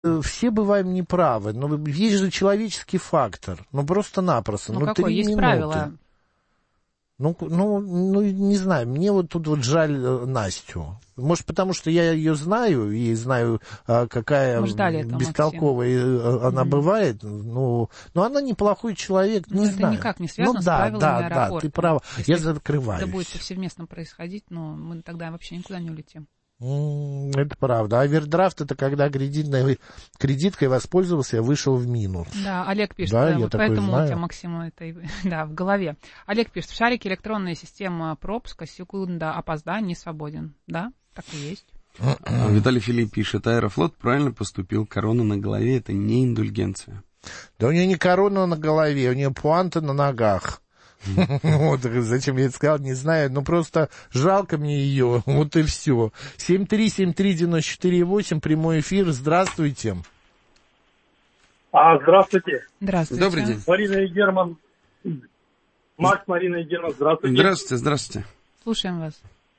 все бываем неправы, но есть же человеческий фактор, ну просто-напросто. Ну какой? Есть правила. Ну, не знаю, мне вот тут вот жаль Настю. Может, потому что я ее знаю и знаю, какая бестолковая она бывает. Но она неплохой человек, не знаю. Это никак не связано с правилами аэропорта. Да, ты права. Я закрываюсь. Это будет повсеместно происходить, но мы тогда вообще никуда не улетим. Это правда. Овердрафт — это когда кредиткой воспользовался, я вышел в минус. Да, Олег пишет, да, вот поэтому у тебя, Максим, это в голове. Олег пишет, в шарике электронная система пропуска, секунда опоздания, не свободен. Да, так и есть. Виталий Филипп пишет, Аэрофлот правильно поступил, корона на голове — это не индульгенция. Да у нее не корона на голове, у нее пуанта на ногах. Вот, зачем я это сказал, не знаю, но просто жалко мне ее, вот и все. 7373948, прямой эфир, здравствуйте. Здравствуйте. Здравствуйте. Добрый день. Марина и Герман. Макс, Марина и Герман, здравствуйте. Здравствуйте. Слушаем вас.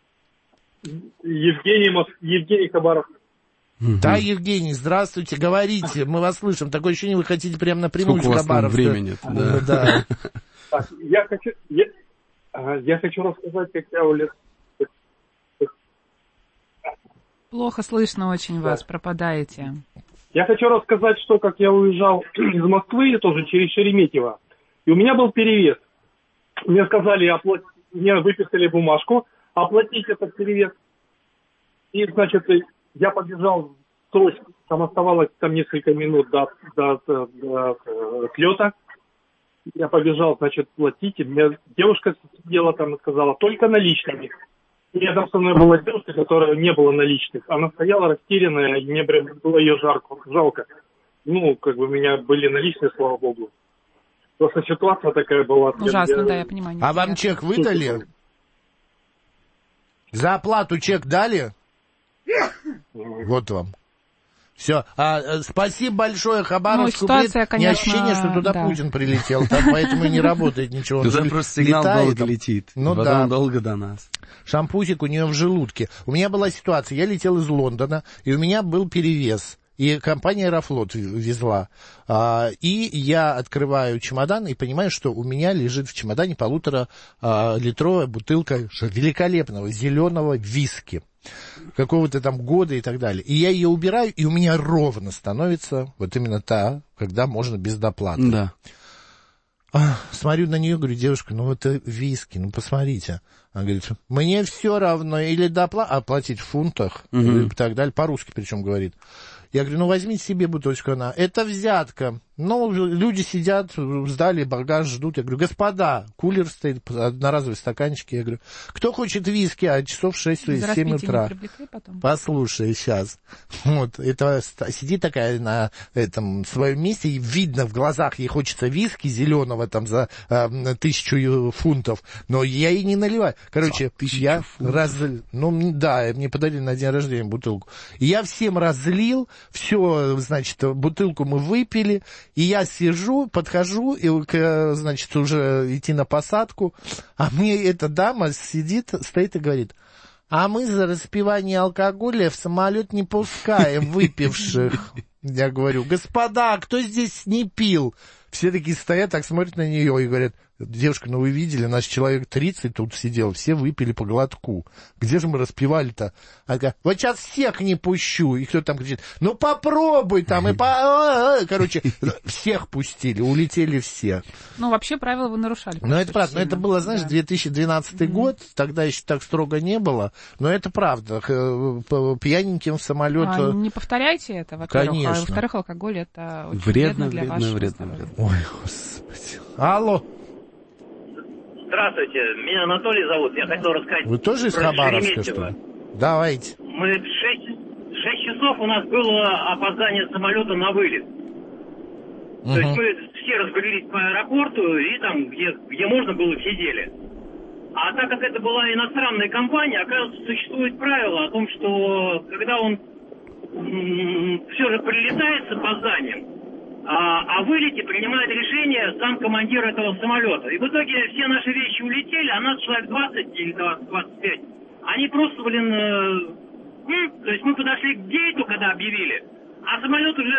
Евгений Хабаров. Да, Евгений, здравствуйте, говорите, мы вас слышим. Такое ощущение, вы хотите прямо напрямую из Хабаровска. Сколько у вас там времени? Да. Так, я хочу рассказать, как я улетел. Плохо слышно очень вас, пропадаете. Я хочу рассказать, что как я уезжал из Москвы, тоже через Шереметьево, и у меня был перевес. Мне сказали, мне выписали бумажку, оплатить этот перевес. И, значит, я побежал в срочно, там оставалось несколько минут до отлета. Я побежал, значит, платить. У меня девушка сидела там и сказала, только наличными. И рядом со мной была девушка, которая не было наличных. Она стояла растерянная, и мне прям было ее жалко. Ну, как бы у меня были наличные, слава богу. Просто ситуация такая была. Ужасно, да, я понимаю. А вам чек выдали? За оплату чек дали? Вот вам. Все. Спасибо большое, Хабаровску. Ситуация, конечно, не ощущение, что туда Путин прилетел, поэтому и не работает ничего. Туда просто сигнал долго летит, потом долго до нас. Шампусик у нее в желудке. У меня была ситуация, я летел из Лондона, и у меня был перевес. И компания «Аэрофлот» везла. И я открываю чемодан и понимаю, что у меня лежит в чемодане 1,5-литровая бутылка великолепного зеленого виски. Какого-то там года и так далее. И я ее убираю, и у меня ровно становится вот именно та, когда можно без доплаты. Да. Смотрю на нее, говорю, девушка, ну это виски, ну посмотрите. Она говорит, мне все равно, или оплатить в фунтах, и так далее, по-русски причем говорит. Я говорю, ну возьмите себе бутылочку. Она, это взятка. Ну, люди сидят, сдали багаж, ждут. Я говорю, господа, кулер стоит, одноразовые стаканчики. Я говорю, кто хочет виски, часов 6-7 утра. Послушай, сейчас. Вот, это сидит такая на этом своем месте, и видно в глазах, ей хочется виски зеленого там за 1000 фунтов. Но я ей не наливаю. Короче, я мне подарили на день рождения бутылку. И я всем разлил, все, значит, бутылку мы выпили. И я сижу, подхожу, и, значит, уже идти на посадку, а мне эта дама стоит и говорит, а мы за распивание алкоголя в самолет не пускаем выпивших. Я говорю, господа, кто здесь не пил? Все такие стоят, так смотрят на нее и говорят, девушка, ну вы видели, наш человек 30 тут сидел, все выпили по глотку. Где же мы распивали-то? Она говорит, вот сейчас всех не пущу. И кто-то там кричит, ну попробуй там. Короче, всех пустили, улетели все. Ну, вообще правила вы нарушали. Ну, это правда. Но это было, знаешь, 2012 год, тогда еще так строго не было. Но это правда. Пьяненьким в самолет... Не повторяйте это, во-первых. Конечно. А во-вторых, алкоголь это очень вредно для вашего здоровья. Ой, господи. Алло. Здравствуйте, меня Анатолий зовут. Я хотел рассказать. Вы тоже из Хабаровска, что ли? Давайте. Мы 6 часов у нас было опоздание самолета на вылет. То есть мы все разбрелись по аэропорту и там, где можно было, сидели. А так как это была иностранная компания, оказывается, существует правило о том, что когда он все же прилетает с опозданием, о вылете принимает решение сам командир этого самолета. И в итоге все наши вещи улетели, а нас человек 20 или 25. Они просто, то есть мы подошли к гейту, когда объявили, а самолет уже